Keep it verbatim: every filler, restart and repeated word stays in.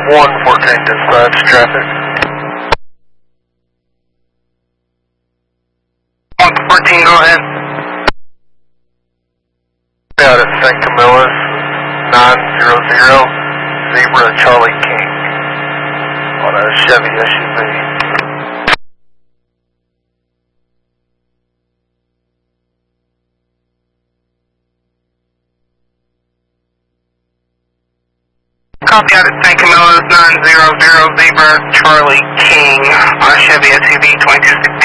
one fourteen dispatch traffic. one fourteen, go ahead. Out at Saint Camillus, nine zero zero, Zebra Charlie King, on a Chevy S U V. Copy out at Saint Camillus, nine zero zero, Zebra Charlie King, on a Chevy S U V twenty-two sixty.